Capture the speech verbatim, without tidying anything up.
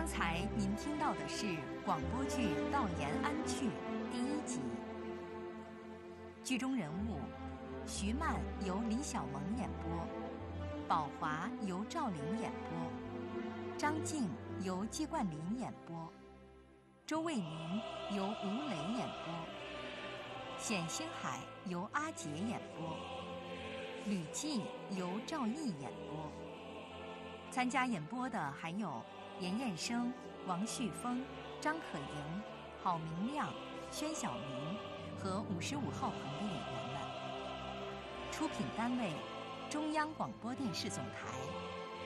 刚才您听到的是广播剧《道延安去》第一集，剧中人物徐曼由李小萌演播，宝华由赵玲演播，张静由季冠霖演播，周卫民由吴磊演播，冼星海由阿杰演播，吕季由赵毅演播。参加演播的还有严彦生、王旭峰、张可盈、郝明亮、宣晓明和五十五号棚的演员们。出品单位：中央广播电视总台。